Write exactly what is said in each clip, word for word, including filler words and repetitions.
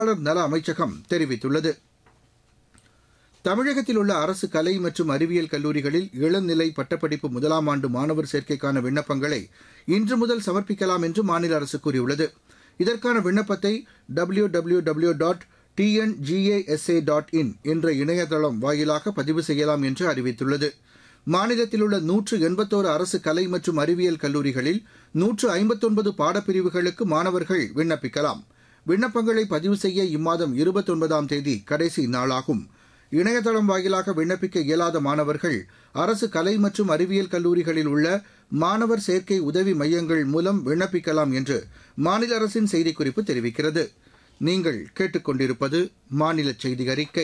நல அமைச்சகம் தெரிவித்துள்ளது. தமிழகத்தில் உள்ள அரசு கலை மற்றும் அறிவியல் கல்லூரிகளில் இளநிலை பட்டப்படிப்பு முதலாம் ஆண்டு மாணவர் சேர்க்கைக்கான விண்ணப்பங்களை இன்று முதல் சமர்ப்பிக்கலாம் என்று மாநில அரசு கூறியுள்ளது. இதற்கான விண்ணப்பத்தை W W W dot T N G A S A dot in என்ற இணையதளம் வாயிலாக பதிவு செய்யலாம் என்று அறிவித்துள்ளது. மாநிலத்தில் உள்ள நூற்று எண்பத்தோரு அரசு கலை மற்றும் அறிவியல் கல்லூரிகளில் நூற்று ஐம்பத்தொன்பது பாடப்பிரிவுகளுக்கு மாணவர்கள் விண்ணப்பிக்கலாம். விண்ணப்பங்களை பதிவு செய்ய இம்மாதம் இருபத்தொன்பதாம் தேதி கடைசி நாளாகும். இணையதளம் வாயிலாக விண்ணப்பிக்க இயலாத மாணவர்கள் அரசு கலை மற்றும் அறிவியல் கல்லூரிகளில் உள்ள மாணவர் சேர்க்கை உதவி மையங்கள் மூலம் விண்ணப்பிக்கலாம் என்று மாநில அரசின் செய்திக்குறிப்பு தெரிவிக்கிறது. நீங்கள் கேட்டுக்கொண்டிருப்பது மாநில செய்தி அறிக்கை.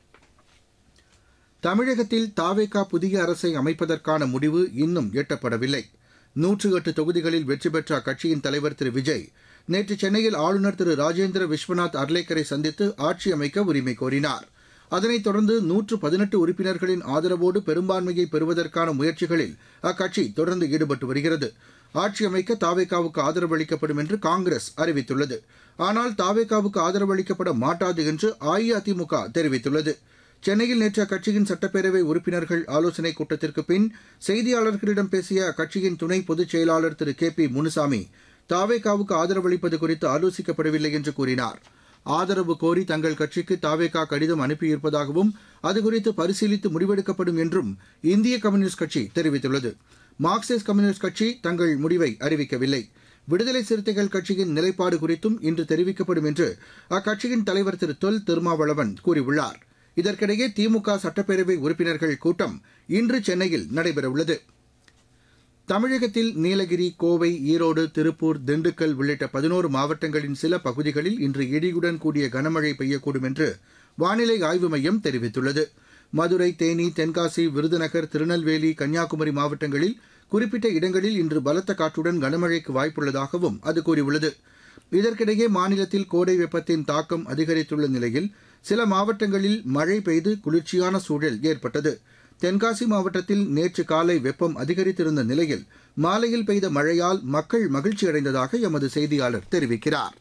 தமிழகத்தில் தாவேகா புதிய அரசை அமைப்பதற்கான முடிவு இன்னும் எட்டப்படவில்லை. நூற்று எட்டு தொகுதிகளில் வெற்றி பெற்ற அக்கட்சியின் தலைவர் திரு விஜய் நேற்று சென்னையில் ஆளுநர் திரு ராஜேந்திர விஸ்வநாத் அர்லேக்கரை சந்தித்து ஆட்சி அமைக்க உரிமை கோரினார். அதனைத் தொடர்ந்து நூற்று பதினெட்டு உறுப்பினர்களின் ஆதரவோடு பெரும்பான்மையை பெறுவதற்கான முயற்சிகளில் அக்கட்சி தொடர்ந்து ஈடுபட்டு வருகிறது. ஆட்சி அமைக்க தாவேகாவுக்கு ஆதரவு அளிக்கப்படும் என்று காங்கிரஸ் அறிவித்துள்ளது. ஆனால் தாவேகாவுக்கு ஆதரவு அளிக்கப்பட மாட்டாது என்று அஇஅதிமுக தெரிவித்துள்ளது. சென்னையில் நேற்று அக்கட்சியின் சட்டப்பேரவை உறுப்பினர்கள் ஆலோசனைக் கூட்டத்திற்கு பின் செய்தியாளர்களிடம் பேசிய அக்கட்சியின் துணை பொதுச் செயலாளர் திரு கே பி முனுசாமி தாவேகாவுக்கு ஆதரவு அளிப்பது குறித்து ஆலோசிக்கப்படவில்லை என்று கூறினார். ஆதரவு கோரி தங்கள் கட்சிக்கு தாவேகா கடிதம் அனுப்பியிருப்பதாகவும் அதுகுறித்து பரிசீலித்து முடிவெடுக்கப்படும் என்றும் இந்திய கம்யூனிஸ்ட் கட்சி தெரிவித்துள்ளது. மார்க்சிஸ்ட் கம்யூனிஸ்ட் கட்சி தங்கள் முடிவை அறிவிக்கவில்லை. விடுதலை சிறுத்தைகள் கட்சியின் நிலைப்பாடு குறித்தும் இன்று தெரிவிக்கப்படும் என்று அக்கட்சியின் தலைவர் திரு தொல் திருமாவளவன் கூறியுள்ளார். இதற்கிடையே திமுக சட்டப்பேரவை உறுப்பினர்கள் கூட்டம் இன்று சென்னையில் நடைபெறவுள்ளது. தமிழகத்தில் நீலகிரி, கோவை, ஈரோடு, திருப்பூர், திண்டுக்கல் உள்ளிட்ட பதினோரு மாவட்டங்களின் சில பகுதிகளில் இன்று இடியுடன் கூடிய கனமழை பெய்யக்கூடும் என்று வானிலை ஆய்வு மையம் தெரிவித்துள்ளது. மதுரை, தேனி, தென்காசி, விருதுநகர், திருநெல்வேலி, கன்னியாகுமரி மாவட்டங்களில் குறிப்பிட்ட இடங்களில் இன்று பலத்த காற்றுடன் கனமழைக்கு வாய்ப்புள்ளதாகவும் அது கூறியுள்ளது. இதற்கிடையே மாநிலத்தில் கோடை வெப்பத்தின் தாக்கம் அதிகரித்துள்ள நிலையில் சில மாவட்டங்களில் மழை பெய்து குளிர்ச்சியான சூழல் ஏற்பட்டது. தென்காசி மாவட்டத்தில் நேற்று காலை வெப்பம் அதிகரித்திருந்த நிலையில் மாலையில் பெய்த மழையால் மக்கள் மகிழ்ச்சியடைந்ததாக எமது செய்தியாளர் தெரிவிக்கிறார்.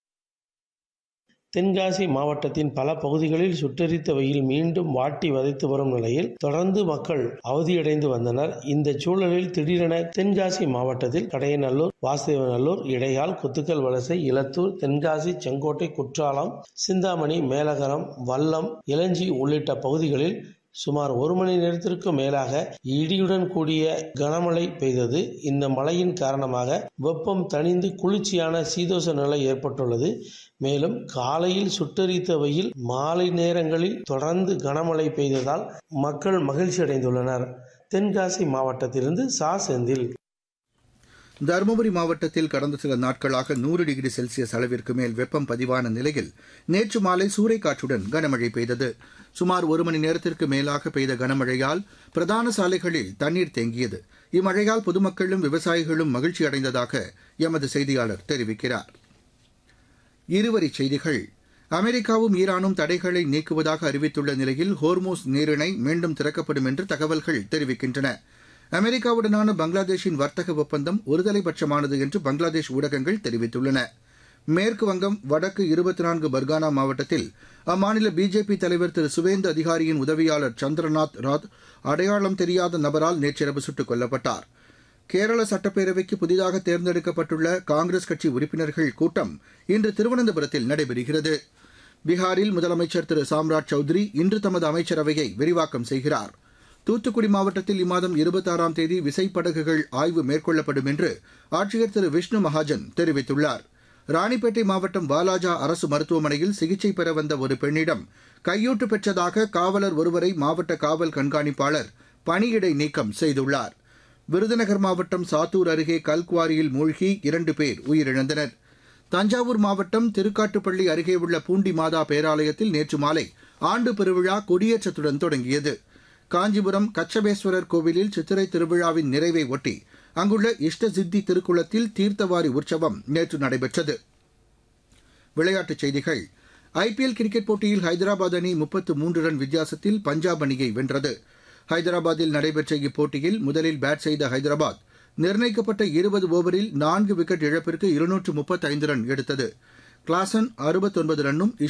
தென்காசி மாவட்டத்தின் பல பகுதிகளில் சுட்டெரித்த வெயில் மீண்டும் வாட்டி வதைத்து வரும் நிலையில் தொடர்ந்து மக்கள் அவதியடைந்து வந்தனர். இந்த சூழலில் திடீரென தென்காசி மாவட்டத்தில் கடையநல்லூர், வாசுதேவநல்லூர், இடையால், குத்துக்கல் வலசை, இலத்தூர், தென்காசி, செங்கோட்டை, குற்றாலம், சிந்தாமணி, மேலகரம், வல்லம், இளஞ்சி உள்ளிட்ட பகுதிகளில் சுமார் ஒரு மணி நேரத்திற்கு மேலாக இடியுடன் கூடிய கனமழை பெய்தது. இந்த மழையின் காரணமாக வெப்பம் தணிந்து குளிர்ச்சியான சீதோஷ நிலை ஏற்பட்டுள்ளது. மேலும் காலையில் சுட்டெரித்த வெயில், மாலை நேரங்களில் தொடர்ந்து கனமழை பெய்ததால் மக்கள் மகிழ்ச்சி அடைந்துள்ளனர். தென்காசி மாவட்டத்திலிருந்து சா செந்தில். தருமபுரி மாவட்டத்தில் கடந்த சில நாட்களாக நூறு டிகிரி செல்சியஸ் அளவிற்கு மேல் வெப்பம் பதிவான நிலையில் நேற்று மாலை சூறைக்காற்றுடன் கனமழை பெய்தது. சுமார் ஒரு மணி நேரத்திற்கு மேலாக பெய்த கனமழையால் பிரதான சாலைகளில் தண்ணீர் தேங்கியது. இம்மழையால் பொதுமக்களும் விவசாயிகளும் மகிழ்ச்சி அடைந்ததாக எமது செய்தியாளர் தெரிவிக்கிறார். இருவரிச் செய்திகள். அமெரிக்காவும் ஈரானும் தடைகளை நீக்குவதாக அறிவித்துள்ள நிலையில் ஹோர்மூஸ் நீரிணை மீண்டும் திறக்கப்படும் என்று தகவல்கள் தெரிவிக்கின்றன. அமெரிக்காவுடனான பங்களாதேஷின் வர்த்தக ஒப்பந்தம் ஒருதலைபட்சமானது என்று பங்களாதேஷ் ஊடகங்கள் தெரிவித்துள்ளன. மேற்கு வங்கம் வடக்கு இருபத்தி நான்கு பர்கானா மாவட்டத்தில் அம்மாநில பிஜேபி தலைவர் திரு சுவேந்து அதிகாரியின் உதவியாளர் சந்திரநாத் ராத் அடையாளம் தெரியாத நபரால் நேற்றிரவு சுட்டுக் கொல்லப்பட்டார். கேரள சட்டப்பேரவைக்கு புதிதாக தேர்ந்தெடுக்கப்பட்டுள்ள காங்கிரஸ் கட்சி உறுப்பினர்கள் கூட்டம் இன்று திருவனந்தபுரத்தில் நடைபெறுகிறது. பீகாரில் முதலமைச்சர் திரு சாம்ராஜ் சௌத்ரி இன்று தமது அமைச்சரவையை விரிவாக்கம் செய்கிறார். தூத்துக்குடி மாவட்டத்தில் இம்மாதம் இருபத்தாறாம் தேதி விசைப்படகுகள் ஆய்வு மேற்கொள்ளப்படும் என்று ஆட்சியர் திரு விஷ்ணு மகாஜன் தெரிவித்துள்ளார். ராணிப்பேட்டை மாவட்டம் வாலாஜா அரசு மருத்துவமனையில் சிகிச்சை பெற வந்த ஒரு பெண்ணிடம் கையூட்டு பெற்றதாக காவலர் ஒருவரை மாவட்ட காவல் கண்காணிப்பாளர் பணியிடை நீக்கம் செய்துள்ளார். விருதுநகர் மாவட்டம் சாத்தூர் அருகே கல்குவாரியில் மூழ்கி இரண்டு பேர் உயிரிழந்தனர். தஞ்சாவூர் மாவட்டம் திருக்காட்டுப்பள்ளி அருகே உள்ள பூண்டி மாதா பேராலயத்தில் நேற்று மாலை ஆண்டு பெருவிழா கொடியேற்றத்துடன் தொடங்கியது. காஞ்சிபுரம் கச்சபேஸ்வரர் கோவிலில் சித்திரை திருவிழாவின் நிறைவை ஒட்டி அங்குள்ள இஷ்ட சித்தி திருக்குளத்தில் தீர்த்தவாரி உற்சவம் நேற்று நடைபெற்றது. விளையாட்டுச் செய்திகள். ஐபிஎல் கிரிக்கெட் போட்டியில் ஹைதராபாத் அணி முப்பத்து மூன்று ரன் வித்தியாசத்தில் பஞ்சாப் அணியை வென்றது. ஹைதராபாத்தில் நடைபெற்ற இப்போட்டியில் முதலில் பேட் செய்த ஹைதராபாத் நிர்ணயிக்கப்பட்ட இருபது ஓவரில் நான்கு விக்கெட் இழப்பிற்கு இருநூற்று முப்பத்தைந்து ரன் எடுத்தது. கிளாசன் அறுபத்தொன்பது ரன்னும்